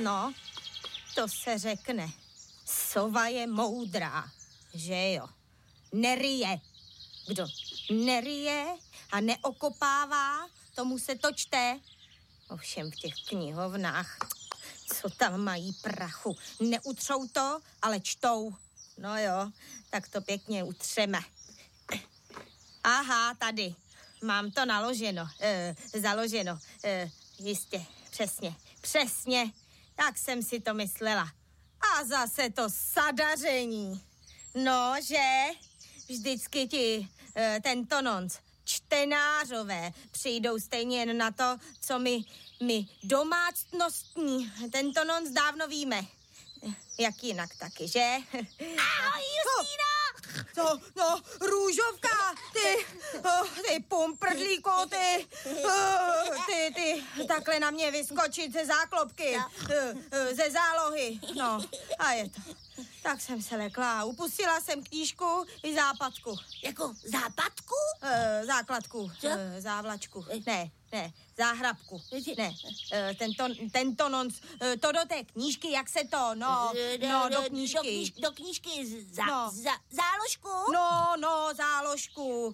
No, to se řekne. Sova je moudrá, že jo? Neryje. Kdo neryje a neokopává, tomu se to čte. Ovšem v těch knihovnách, co tam mají prachu, neutřou to, ale čtou. No jo, tak to pěkně utřeme. Aha, tady. Mám to naloženo, založeno. Jistě, přesně. Tak jsem si to myslela. A zase to sadaření. No, že? Vždycky ti tento nonc čtenářové přijdou stejně jen na to, co my domácnostní tento nonc dávno víme. Jak jinak taky, že? Ahoj, Justíno! No, růžovka, ty pumprdlíko, ty takhle na mě vyskočit ze záklopky, ze zálohy, no, a je to. Tak jsem se lekla, upustila jsem knížku i západku. Jako západku? Základku, závlačku, ne, záhrabku, ne, tento nonc, to do té knížky, jak se to, do knížky. Do knížky záložku? No, záložku.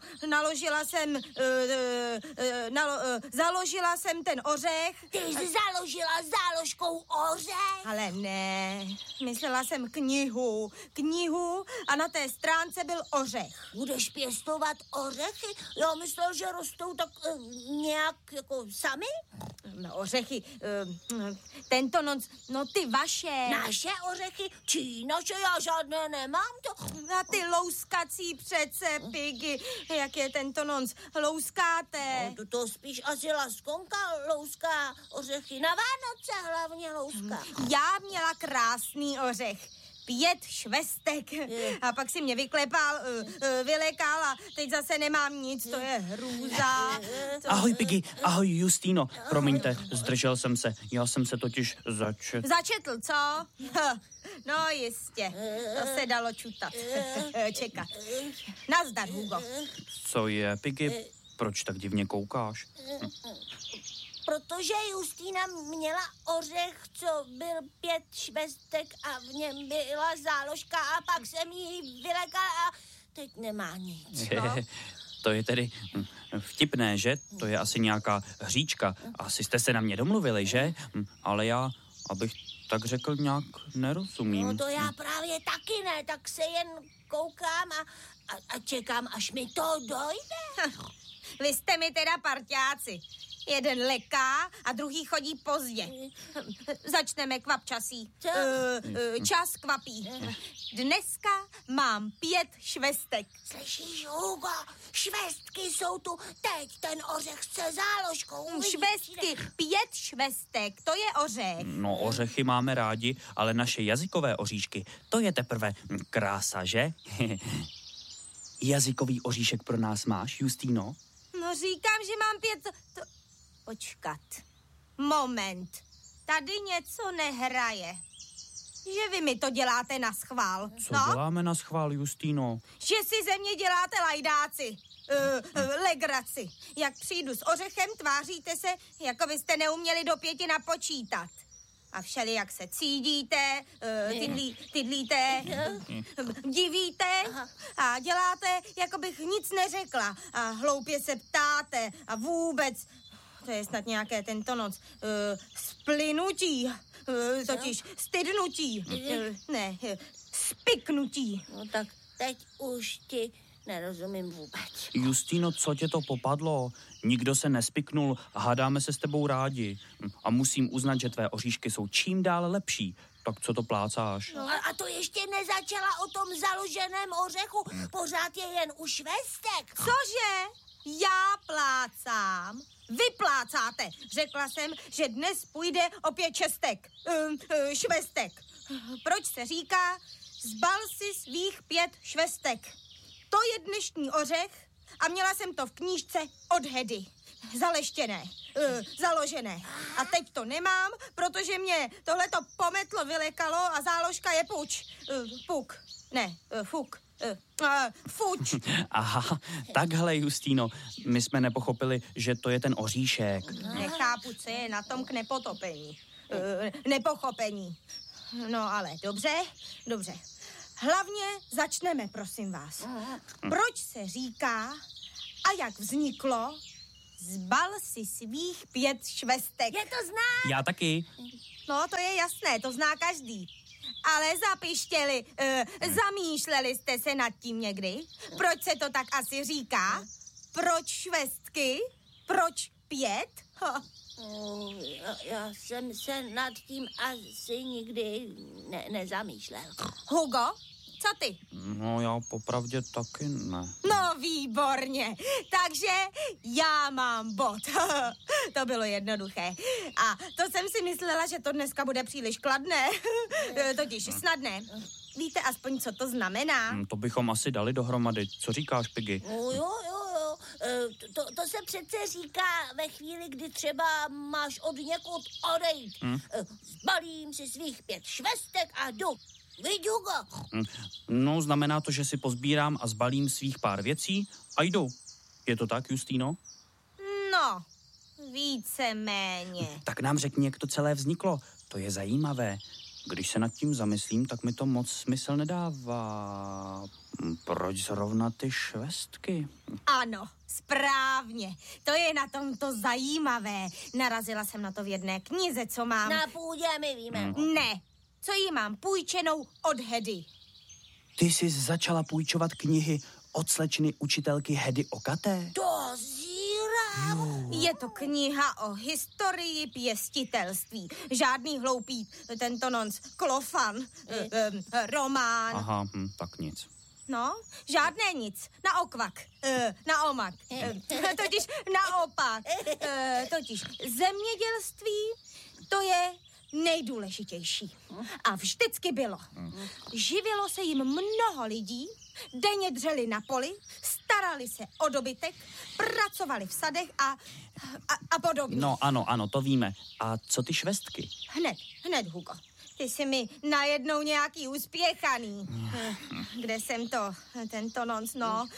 Založila jsem ten ořech. Ty jsi založila záložkou ořech? Ale ne, myslela jsem knihu a na té stránce byl ořech. Budeš pěstovat ořechy? Já myslel, že rostou tak nějak jako sami? No, ořechy, tento nonc, no ty vaše. Naše ořechy? Čí naše? Já žádné nemám to. A ty louskací přece, Piggy, jak je tento nonc, louskáte. No, to spíš asi laskonka louská ořechy. Na Vánoce hlavně louská. Já měla krásný ořech. 5 švestek. A pak si mě vyklepal, vylekal a teď zase nemám nic, to je hrůza. Ahoj, Piggy, ahoj, Justíno. Promiňte, zdržel jsem se, já jsem se totiž Začetl, co? No jistě, to se dalo čekat. Nazdar, Hugo. Co je, Piggy? Proč tak divně koukáš? Protože Justína měla ořech, co byl 5 švestek a v něm byla záložka a pak jsem jí vylekala a teď nemá nic. No. To je tedy vtipné, že? To je asi nějaká hříčka. Asi jste se na mě domluvili, že? Ale já, abych tak řekl, nějak nerozumím. No to já právě taky ne, tak se jen koukám a čekám, až mi to dojde. Vy jste mi teda parťáci. Jeden leká a druhý chodí pozdě. Začneme kvapčasí. Čas kvapí. Dneska mám 5 švestek. Slyšíš, Hugo? Švestky jsou tu. Teď ten ořech chce záložkou. Švestky, 5 švestek, to je ořech. No, ořechy máme rádi, ale naše jazykové oříšky, to je teprve krása, že? Jazykový oříšek pro nás máš, Justíno? No říkám, že mám 5... Počkat. Moment. Tady něco nehraje. Že vy mi to děláte na schvál. Co děláme na schvál, Justíno? Že si ze mě děláte lajdáci. Legraci. Jak přijdu s ořechem, tváříte se, jako byste neuměli do 5 napočítat. A všelijak se cídíte, tydlíte, divíte a děláte, jako bych nic neřekla. A hloupě se ptáte a vůbec... To je snad nějaké tento noc. Splynutí, totiž stydnutí. Ne, spiknutí. No tak teď už ti nerozumím vůbec. Justíno, co tě to popadlo? Nikdo se nespiknul a hádáme se s tebou rádi. A musím uznat, že tvé oříšky jsou čím dál lepší. Tak co to plácáš? No a to ještě nezačala o tom založeném ořechu. Pořád je jen u švestek. Cože? Já plácám. Vy plácáte. Řekla jsem, že dnes půjde o 5 švestek. Proč se říká, zbal si svých 5 švestek. To je dnešní ořech a měla jsem to v knížce od Hedy. Zaleštěné, založené. A teď to nemám, protože mě tohleto pometlo vylekalo a záložka je fuk. Fuč. Aha, takhle, Justíno, my jsme nepochopili, že to je ten oříšek. Nechápu, co je na tom k nepotopení. nepochopení. No ale dobře. Hlavně začneme, prosím vás. Proč se říká a jak vzniklo, zbal si svých 5 švestek? Je to znám. Já taky. No, to je jasné, to zná každý. Ale zapištěli, zamýšleli jste se nad tím někdy? Proč se to tak asi říká? Proč švestky? Proč 5? Já jsem se nad tím asi nikdy nezamýšlel. Hugo, co ty? No já popravdě taky ne. No, výborně. Takže já mám bod. To bylo jednoduché. A to jsem si myslela, že to dneska bude příliš kladné. Totiž snadné. Víte aspoň, co to znamená? To bychom asi dali dohromady. Co říkáš, Piggy? Jo. To se přece říká ve chvíli, kdy třeba máš od někud odejít. Zbalím si svých 5 švestek a jdu. Vidí, Hugo? No, znamená to, že si pozbírám a zbalím svých pár věcí a jdu. Je to tak, Justýno? No, víceméně. Tak nám řekni, jak to celé vzniklo. To je zajímavé. Když se nad tím zamyslím, tak mi to moc smysl nedává. Proč zrovna ty švestky? Ano, správně. To je na tom to zajímavé. Narazila jsem na to v jedné knize, co mám. Na půdě my víme. Ne, co ji mám půjčenou od Hedy. Ty jsi začala půjčovat knihy od slečny učitelky Hedy Okaté? To zírám. Je to kniha o historii pěstitelství. Žádný hloupý tento nonc klofan, román. Aha, tak nic. No, žádné nic. Na okvak. Na omak. Totiž naopak. Totiž zemědělství, to je nejdůležitější. A vždycky bylo. Živilo se jim mnoho lidí, denně dřeli na poli, starali se o dobytek, pracovali v sadech a podobně. No ano, to víme. A co ty švestky? Hned, Hugo. Ty jsi mi najednou nějaký uspěchaný. Kde jsem to? Tento nonc, no.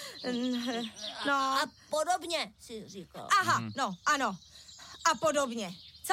A podobně, si říkal. Aha, no, ano. A podobně. Co?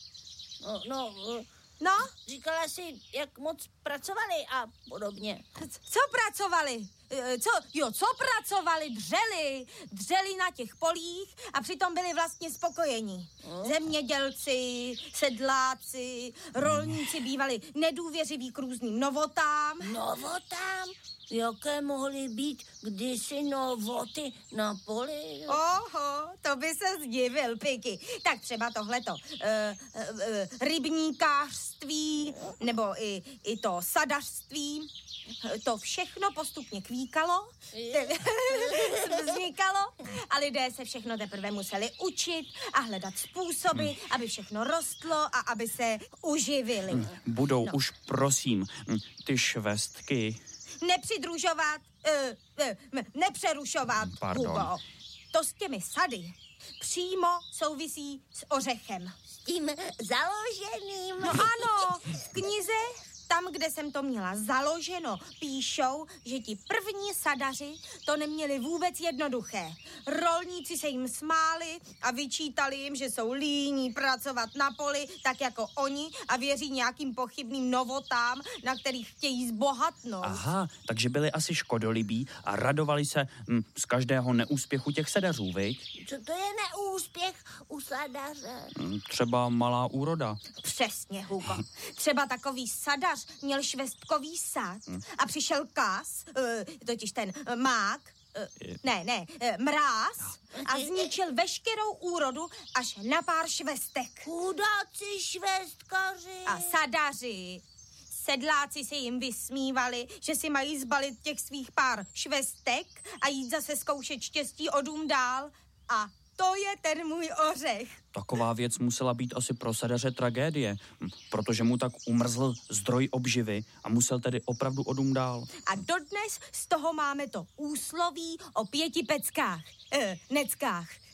No? Říkala jsi, jak moc pracovali a podobně. Co pracovali? Co pracovali? Dřeli na těch polích a přitom byli vlastně spokojení. Zemědělci, sedláci, rolníci bývali nedůvěřiví k různým novotám. Novotám? Jaké mohly být kdysi novoty na poli? Oho, to by se zdivil, Piggy. Tak třeba tohleto. Rybníkářství, nebo i to sadařství. To všechno postupně kvíkalo, vznikalo a lidé se všechno teprve museli učit a hledat způsoby, aby všechno rostlo a aby se uživili. Budou už, prosím, ty švestky. Nepřerušovat, Pardon. Hugo. To s těmi sady přímo souvisí s ořechem. S tím založeným. No ano, v knize, tam, kde jsem to měla založeno, píšou, že ti první sadaři to neměli vůbec jednoduché. Rolníci se jim smáli a vyčítali jim, že jsou líní pracovat na poli, tak jako oni, a věří nějakým pochybným novotám, na kterých chtějí zbohatnout. Aha, takže byli asi škodolibí a radovali se z každého neúspěchu těch sadařů, viď? Co to je neúspěch u sadaře? Třeba malá úroda. Přesně, Hugo. Třeba takový sadař měl švestkový sad a přišel kas, totiž ten mák, mráz, a zničil veškerou úrodu až na pár švestek. Chudáci švestkaři. A sadaři, sedláci se jim vysmívali, že si mají zbalit těch svých pár švestek a jít zase zkoušet štěstí o dům dál. A to je ten můj ořech. Taková věc musela být asi pro sadaře tragédie, protože mu tak umrzl zdroj obživy a musel tedy opravdu o dům dál. A dodnes z toho máme to úsloví o 5 peckách. Neckách.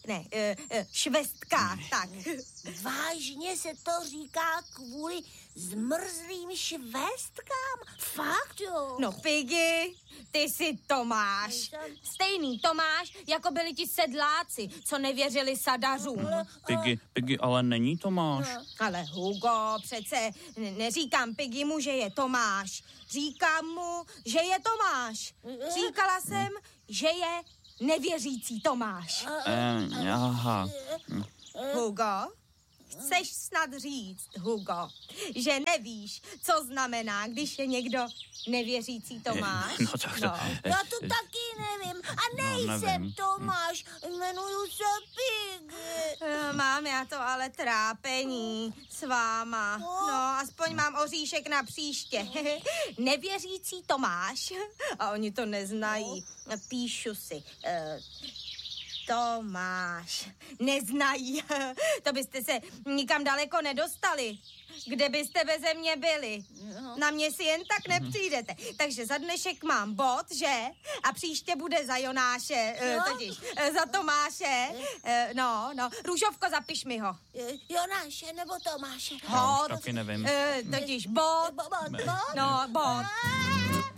Ne, švestka, tak. Vážně se to říká kvůli zmrzlým švestkám? Fakt jo? No, Piggy, ty jsi Tomáš. Stejný Tomáš, jako byli ti sedláci, co nevěřili sadařům. Piggy ale není Tomáš. Ale Hugo, přece neříkám Piggymu, že je Tomáš. Říkám mu, že je Tomáš. Říkala jsem, že je nevěřící Tomáš. Aha. Hugo, chceš snad říct, Hugo, že nevíš, co znamená, když je někdo nevěřící Tomáš? No tak to... Já to taky nevím. A nejsem Tomáš, jmenuju se Piggy. Mám já to ale trápení s váma. No, aspoň mám oříšek na příště. Nevěřící Tomáš. A oni to neznají. Píšu si. Tomáš. Neznají. To byste se nikam daleko nedostali. Kde byste beze mě byli? Na mě si jen tak nepřijdete. Takže za dnešek mám bod, že? A příště bude za Jonáše, totiž za Tomáše. No, Růžovko, zapiš mi ho. Jonáše nebo Tomáše? No, taky nevím. Totiž bod. Bod. No, bod.